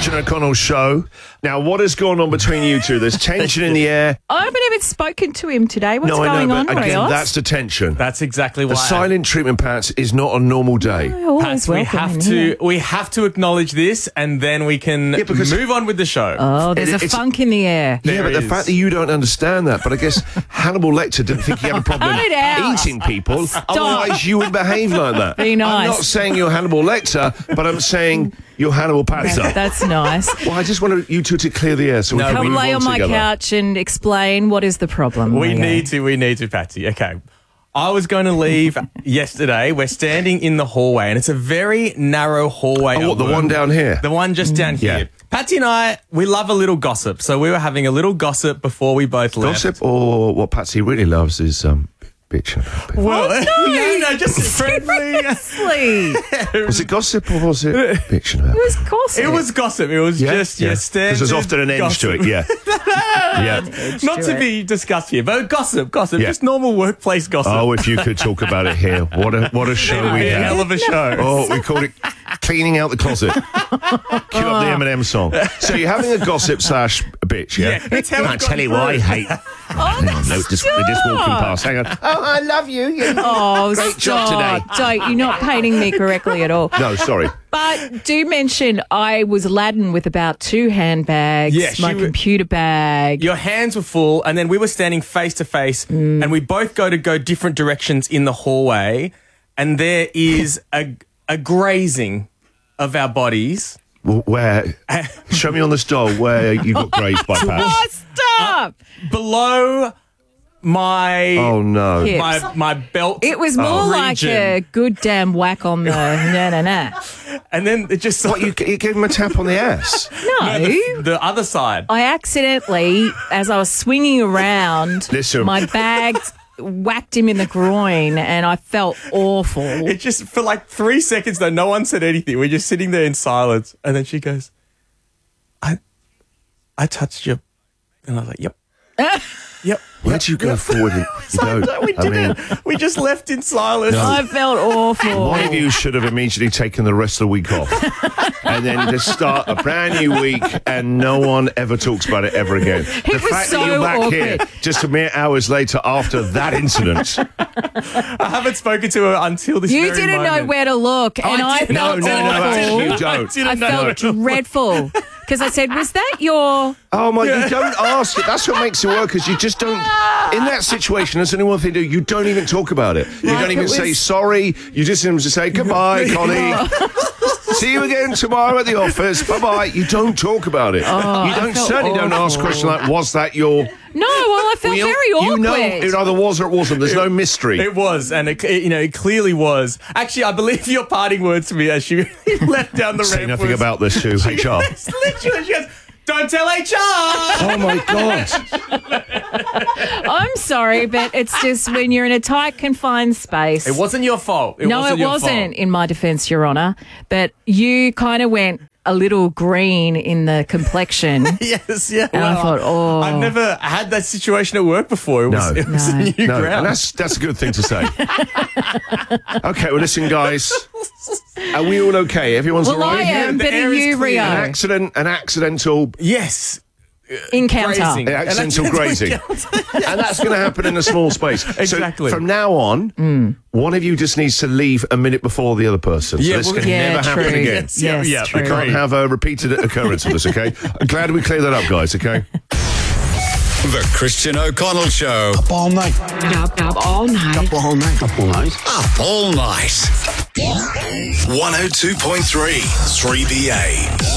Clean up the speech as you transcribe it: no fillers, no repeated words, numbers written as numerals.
Christian O'Connell show. Now, what has gone on between you two? There's tension in the air. I haven't even spoken to him today. What's going on, but again, Rios? that's the tension. That's exactly why. The silent treatment, Pats, is not a normal day. Always Pats, we have to acknowledge this, and then we can move on with the show. Oh, there's a funk in the air. Yeah, but the fact that you don't understand that, but I guess Hannibal Lecter didn't think he had a problem eating people. Otherwise, you would behave like that. Be nice. I'm not saying you're Hannibal Lecter, but I'm saying you're Hannibal Patzer. That's nice. Well, I just wanted you two to clear the air so we can Come move lay on my together. couch and explain what is the problem. We need to, Patsy. Okay. I was going to leave yesterday. We're standing in the hallway, and it's a very narrow hallway. Oh, what, the one down here? The one just down here. Yeah. Patsy and I, we love a little gossip. So we were having a little gossip before we both left. Gossip, or what Patsy really loves is bitching about people. Well, no, just friendly. Seriously. Was it gossip or was it bitching about It was gossip. It was gossip. It was just standard. Because there's often an edge to it, yeah. Not to be discussed here, but gossip, just normal workplace gossip. Oh, if you could talk about it here. What a show we a hell had. of a show. Oh, we called it cleaning out the closet. Cue up the Eminem song. So you're having a gossip / bitch, yeah? That's how Can't tell you what I hate. Hang on, no, just walking past. Hang on. Oh, I love you. Oh, Great job today. Don't. You're not painting me correctly at all. No, sorry. But do mention I was laden with about 2 handbags, my computer bag. Your hands were full, and then we were standing face to face, and we both go different directions in the hallway, and there is a grazing of our bodies. Where? Show me on this doll where you got grazed by Pat. Oh, stop! Below my my belt. It was more like a good damn whack on the and then it just what you gave him a tap on the ass. No, the other side. I accidentally, as I was swinging around, my bags whacked him in the groin, and I felt awful. It just for like 3 seconds though, no one said anything. We're just sitting there in silence, and then she goes, I touched you, and I was like, yep. Yep. Where'd you go forward? We just left in silence. No. I felt awful. One of you should have immediately taken the rest of the week off and then just start a brand new week and no one ever talks about it ever again. The fact that you're back here just a mere hours later after that incident. I haven't spoken to her until this You didn't know where to look, and I felt awful. Actually, you don't. I felt dreadful. Because I said, was that your... Oh, my, you don't ask it. That's what makes it work, because you just don't... In that situation, there's only one thing to do. You don't even talk about it. You don't even say sorry. You just say, goodbye, colleague. See you again tomorrow at the office. Bye-bye. You don't talk about it. You certainly don't ask questions like, was that your... No, well, I felt very awkward. You know it either was or it wasn't. There's no mystery. It was, and it clearly was. Actually, I believe your parting words to me as she left down the ramp. Say nothing about this to HR. Literally, she goes, don't tell HR. Oh, my God. I'm sorry, but it's just when you're in a tight, confined space. It wasn't your fault. It wasn't, in my defence, Your Honour. But you kind of went a little green in the complexion. Yes, yeah. And I thought, I've never had that situation at work before. It was a new ground. And that's a good thing to say. Okay, well, listen, guys. Are we all okay? Everyone's all right? Well, I am, but are you, Rio? An accidental... Yes. Encounter. Accidental grazing. And that's going to happen in a small space. Exactly. So from now on, one of you just needs to leave a minute before the other person. So this can never happen again. Yes, we can't have a repeated occurrence of this, okay? I'm glad we cleared that up, guys, okay? The Christian O'Connell Show. Up all night. Up all night. Up all night. Up all night. Up all night. 102.3 3BA.